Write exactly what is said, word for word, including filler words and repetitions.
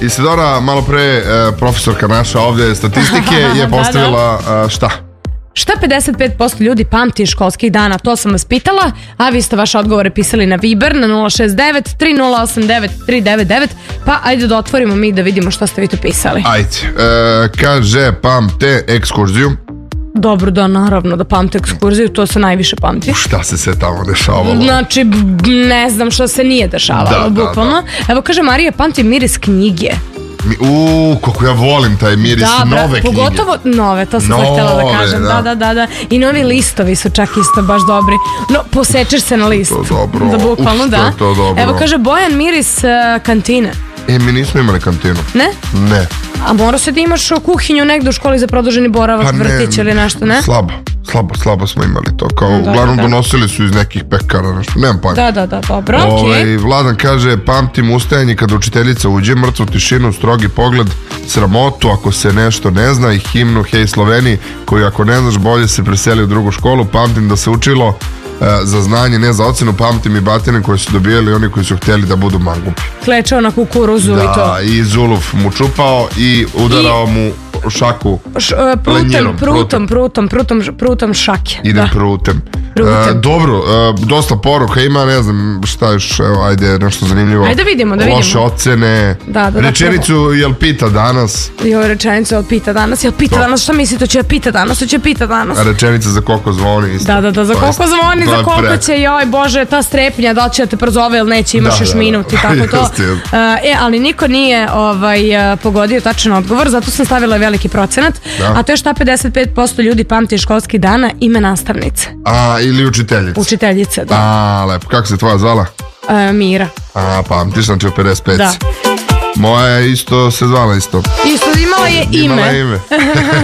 Isidora, malo pre profesorka naša ovdje statistike je postavila šta? Šta pedeset pet posto ljudi pamti školskih dana? To sam vas pitala, a vi ste vaše odgovore pisali na Viber na nula šest devet tri nula osam devet tri devet devet. Pa ajde da otvorimo mi da vidimo šta ste vi to pisali. Ajde, e, kaže pamte ekskurziju. Dobro, da, naravno da pamte ekskurziju, to se najviše pamti. Šta se sve tamo dešavalo? Znači, ne znam što se nije dešavalo, da, bukvalno. Da, da. Evo kaže Marija, pamti miris knjige. Uuu, kako ja volim taj miris, da, nove knjige. Pogotovo nove, to sam nove, htjela da kažem. Da. da, da, da. I novi listovi su čak isto baš dobri. No, posečeš se na list. To dobro. Da, bukvalno, Uf, da. To dobro. Evo kaže Bojan, miris uh, kantine. E, mi nismo imali kantinu. Ne? Ne. A mora se da imaš kuhinju negdje u školi za produženi boravak, pa vrtić ili nešto, ne? Slabo, slabo, slabo smo imali to. Kao, da, uglavnom da. donosili su iz nekih pekara, nešto, nemam pojma. Da, da, da, dobro, Ove, okej. Vladan kaže, pamtim ustajanje kad učiteljica uđe, mrtvu tišinu, strogi pogled, sramotu ako se nešto ne zna i himnu Hej Sloveniji, koju ako ne znaš bolje se preseli u drugu školu. Pamtim da se učilo za znanje, ne za ocenu, pamtim i batine koje su dobijali oni koji su htjeli da budu mangupi. Klečao na kukuruzu da, i to. Da, i Zuluf mu čupao i udarao I... mu šaku Š, uh, prutem, lenjerom, prutom, prutom, prutom, prutom šake. Idem da. prutem. Uh, dobro, uh, dosta poruka ima, ne znam šta još, evo, ajde, nešto zanimljivo. Ajde vidimo, da vidimo. Loše ocene. Da, da, rečenicu, da, jel pita danas? Jo, rečenicu, jel pita danas? Jel pita to. danas? Šta mislite, će pita danas? Će pita danas? A rečenica za koliko zvoni isto. Da, da, da, za koliko zvoni, za koliko pre... će, joj bože, ta strepnja, da li će da te prozove ili neće, imaš da, još da, minut i tako to. Just, just. Uh, e, ali niko nije ovaj, uh, pogodio tačan odgovor, zato sam stavila veliki procenat. Da. A to je šta pedeset pet posto ljudi pamti školskih dana, ime nastavnice. A, ili učiteljice. Učiteljice, da. A, lepo. Kako se tvoja zvala? E, Mira. A, pamtiš, znači u pedeset pet. Da. Moja isto se zvala isto. Isto imala je ime. Imala je ime.